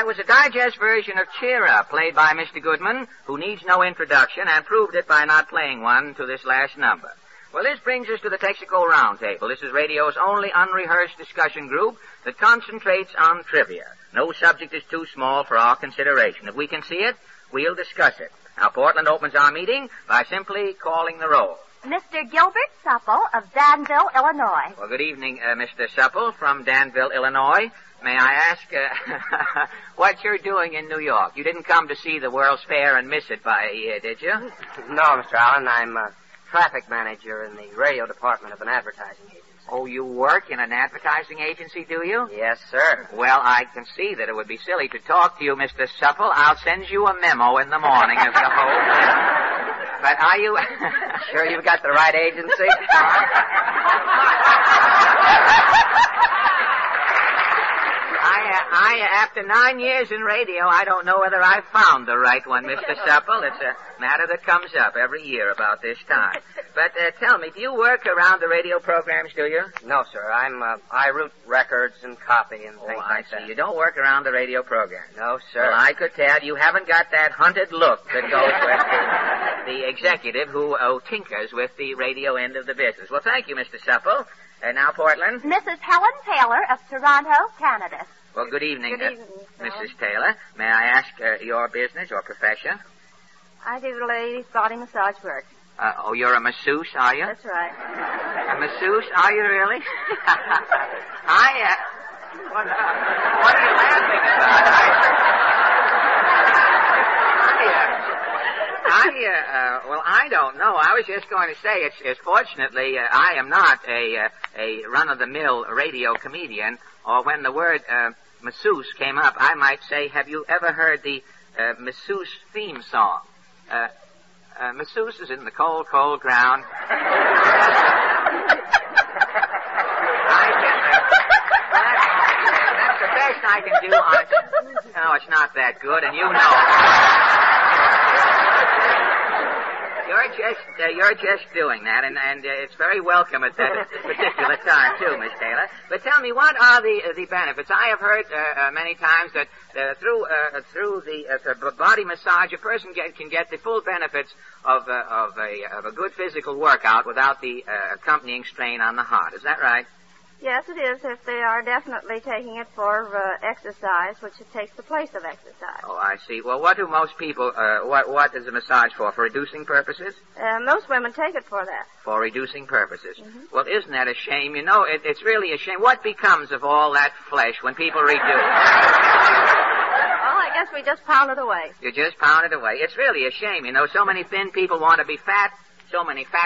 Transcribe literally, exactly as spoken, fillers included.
that was a digest version of Cheer Up, played by Mister Goodman, who needs no introduction and proved it by not playing one to this last number. Well, this brings us to the Texaco Roundtable. This is radio's only unrehearsed discussion group that concentrates on trivia. No subject is too small for our consideration. If we can see it, we'll discuss it. Now, Portland opens our meeting by simply calling the roll. Mister Gilbert Supple of Danville, Illinois. Well, good evening, uh, Mister Supple from Danville, Illinois. May I ask uh, what you're doing in New York? You didn't come to see the World's Fair and miss it by a year, did you? No, Mister Allen. I'm a traffic manager in the radio department of an advertising agency. Oh, you work in an advertising agency, do you? Yes, sir. Well, I can see that it would be silly to talk to you, Mister Supple. I'll send you a memo in the morning of the whole thing. But are you... Sure you've got the right agency? I, uh, I, after nine years in radio, I don't know whether I've found the right one, Mister Supple. It's a matter that comes up every year about this time. But uh, tell me, do you work around the radio programs, do you? No, sir. I'm, uh, I route records and copy and things oh, like I see. that. You don't work around the radio program. No, sir. Well, I could tell you haven't got that hunted look that goes with the, the executive who oh, tinkers with the radio end of the business. Well, thank you, Mister Supple. And uh, now, Portland. Missus Helen Taylor of Toronto, Canada. Well, good evening, Good evening, uh, Missus Taylor. May I ask uh, your business or profession? I do ladies' body massage work. Uh, oh, you're a masseuse, are you? That's right. A masseuse, are you really? I, uh, what, uh, what are you laughing about? I, I, uh, I uh, uh, well, I don't know. I was just going to say, it's, it's fortunately, uh, I am not a, uh, a run-of-the-mill radio comedian, or when the word, uh, masseuse came up, I might say, have you ever heard the, uh, masseuse theme song? Uh, Uh, masseuse is in the cold, cold ground. I can, uh, that's, that's the best I can do on... No, it's not that good, and you know. You're just, uh, you're just doing that, and, and uh, it's very welcome at that particular time, too, Miss Taylor. But tell me, what are the uh, the benefits? I have heard uh, uh, many times that uh, through uh, through the, uh, the body massage, a person get, can get the full benefits of uh, of a of a good physical workout without the uh, accompanying strain on the heart. Is that right? Yes, it is, if they are definitely taking it for uh, exercise, which it takes the place of exercise. Oh, I see. Well, what do most people, uh, what, what is the massage for? For reducing purposes? Uh, most women take it for that. For reducing purposes. Mm-hmm. Well, isn't that a shame? You know, it, it's really a shame. What becomes of all that flesh when people reduce? Well, I guess we just pound it away. You just pound it away. It's really a shame. You know, so many thin people want to be fat, so many fat